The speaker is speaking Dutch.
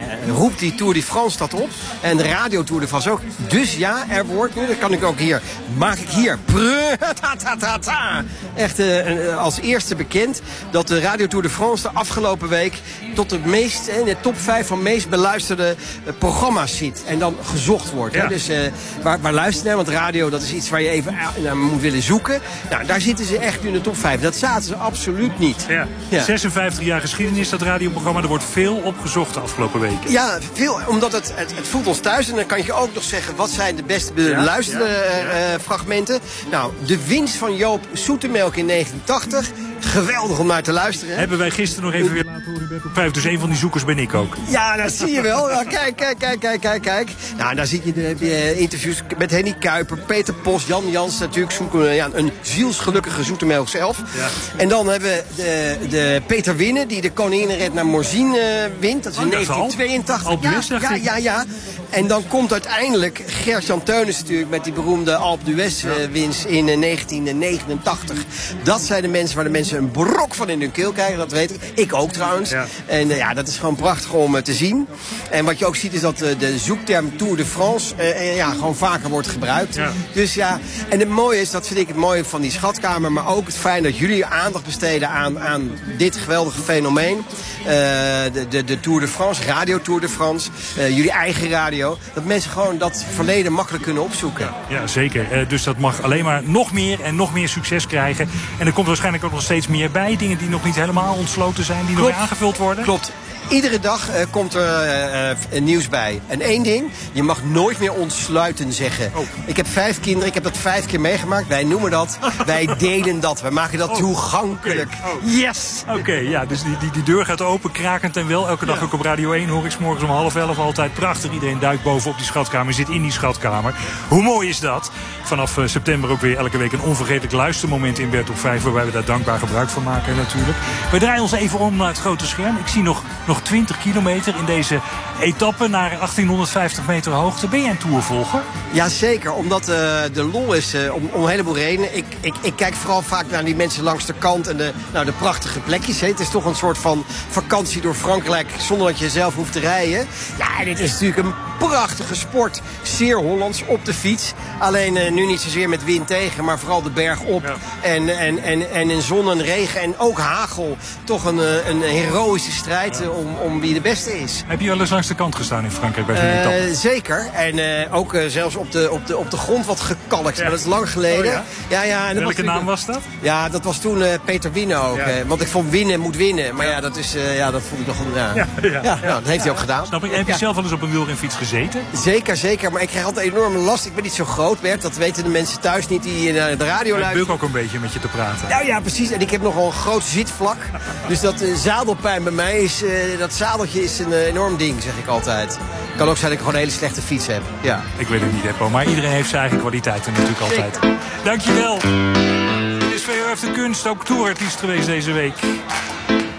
roept die Tour de France dat op. En de Radio Tour de France ook. Dus ja, er wordt nu, dat kan ik ook hier, maak ik hier echt als eerste bekend dat de Radio Tour de France de afgelopen week tot in de top 5 van meest beluisterde programma's zit. En dan gezocht wordt. Ja. Hè? Dus waar luisteren naar? Want radio, dat is iets waar je even naar moet willen zoeken. Nou, daar zitten ze echt in de top 5. Dat zaten ze absoluut niet. Ja. Ja. 56 jaar geschiedenis, dat radioprogramma. Er wordt veel opgezocht de afgelopen weken. Ja, veel, omdat het voelt ons thuis. En dan kan je ook nog zeggen, wat zijn de beste beluisterde fragmenten. Nou, de winst van Joop Zoetemelk in 1980. Geweldig om naar te luisteren. Hebben wij gisteren nog even weer laten horen in Bed op 5. Dus een van die zoekers ben ik ook. Ja, dat zie je wel. Nou, kijk. Nou, daar zie je interviews met Henny Kuiper, Peter Post, Jan Jans natuurlijk. Een zielsgelukkige Zoetemelk zelf. Ja. En dan hebben we de Peter Winnen, die de koninginrit naar Morzine wint. Dat is in 1982. Alpe d'Huez, dacht ik. Ja. En dan komt uiteindelijk Gert-Jan Teunis natuurlijk met die beroemde Alpe d'Huez winst in 1989. Dat zijn de mensen waar de mensen een brok van in hun keel krijgen, dat weet ik. Ik ook trouwens. Ja. En dat is gewoon prachtig om te zien. En wat je ook ziet is dat de zoekterm Tour de France gewoon vaker wordt gebruikt. Ja. Dus en het mooie is, dat vind ik het mooie van die schatkamer, maar ook het fijn dat jullie aandacht besteden aan dit geweldige fenomeen. De Tour de France, Radio Tour de France, jullie eigen radio. Dat mensen gewoon dat verleden makkelijk kunnen opzoeken. Ja, zeker. Dus dat mag alleen maar nog meer succes krijgen. En er komt waarschijnlijk ook nog steeds meer bij. Dingen die nog niet helemaal ontsloten zijn, die nog weer aangevuld worden. Klopt. Iedere dag komt er nieuws bij. En één ding, je mag nooit meer ontsluiten zeggen. Oh. Ik heb 5 kinderen, ik heb dat 5 keer meegemaakt. Wij noemen dat, wij delen dat. Wij maken dat toegankelijk. Okay. Oh. Yes! Oké, dus die deur gaat open, krakend en wel. Elke dag ook op Radio 1 hoor ik 's morgens om 10:30 altijd. Prachtig, iedereen duikt bovenop die schatkamer, zit in die schatkamer. Hoe mooi is dat? Vanaf september ook weer elke week een onvergetelijk luistermoment in Bed op 5... waarbij we daar dankbaar gebruik van maken natuurlijk. We draaien ons even om naar het grote scherm. Ik zie nog 20 kilometer in deze etappe naar 1850 meter hoogte. Ben jij een tourvolger? Jazeker, omdat de lol is om een heleboel redenen. Ik kijk vooral vaak naar die mensen langs de kant en de prachtige plekjes. Hè. Het is toch een soort van vakantie door Frankrijk zonder dat je zelf hoeft te rijden. Ja, en dit is natuurlijk een prachtige sport. Zeer Hollands, op de fiets. Alleen nu niet zozeer met wind tegen, maar vooral de berg op. Ja. En in zon en regen en ook hagel. Toch een heroïsche strijd om wie de beste is. Heb je wel eens langs de kant gestaan in Frankrijk bij zo'n etappe? Zeker. En ook zelfs op de grond wat gekalkt. Ja. Maar dat is lang geleden. Oh, ja? Ja, en welke naam was dat? Ja, dat was toen Peter Winnen ook. Ja. Want ik vond winnen moet winnen. Maar dat vond ik nog een... dat heeft hij ook gedaan. Snap ik. Heb je zelf wel eens op een wielrenfiets gezeten? Zeker. Maar ik krijg altijd enorme last. Ik ben niet zo groot, Bert. Dat weten de mensen thuis niet die naar de radio luisteren. Ik buk ook een beetje met je te praten. Nou ja, precies. En ik heb nogal een groot zitvlak. Dus dat zadelpijn bij mij is... dat zadeltje is een enorm ding, zeg ik altijd. Kan ook zijn dat ik gewoon een hele slechte fiets heb. Ja. Ik weet het niet, Eppo. Maar iedereen heeft zijn eigen kwaliteiten natuurlijk altijd. Dankjewel. Dit is VOF de Kunst, ook tourartiest geweest deze week.